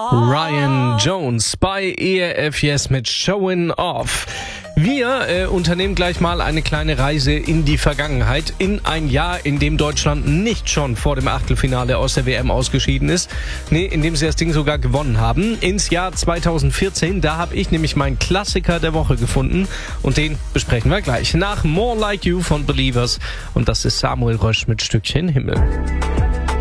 Ryan Jones bei ERF Yes mit Showing Off. Wir unternehmen gleich mal eine kleine Reise in die Vergangenheit, in ein Jahr, in dem Deutschland nicht schon vor dem Achtelfinale aus der WM ausgeschieden ist, in dem sie das Ding sogar gewonnen haben, ins Jahr 2014. Da habe ich nämlich meinen Klassiker der Woche gefunden und den besprechen wir gleich nach More Like You von Believers, und das ist Samuel Rösch mit Stückchen Himmel.